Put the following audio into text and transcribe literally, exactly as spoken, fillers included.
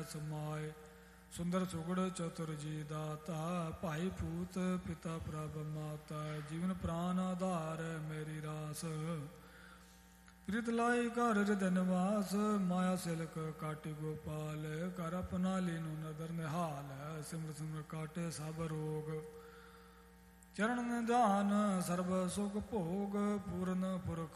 ਸਮਾਏ। ਸੁੰਦਰ ਸੁਗੜ ਚਤੁਰ ਜੀ ਦਾਤਾ ਭਾਈ ਫੂਤ ਪਿਤਾ ਪ੍ਰਭ ਮਾਤਾ। ਜੀਵਨ ਪ੍ਰਾਨ ਆਧਾਰ ਮੇਰੀ ਰਾਸ ਪ੍ਰੀਤ ਲਾਈ ਘਰ ਹਿਰਦੈ ਨਿਵਾਸ। ਮਾਇਆ ਸਿਲਕ ਕਾਟੀ ਗੋਪਾਲ ਕਰ ਆਪਣਾ ਲੀਨੋ ਨਦਰ ਨਿਹਾਲ। ਸਿਮਰ ਸਿਮਰ ਕਾਟੇ ਸਭ ਰੋਗ ਚਰਨ ਨਿਧਾਨ ਸਰਬ ਸੁਖ ਭੋਗ। ਪੂਰਨ ਪੁਰਖ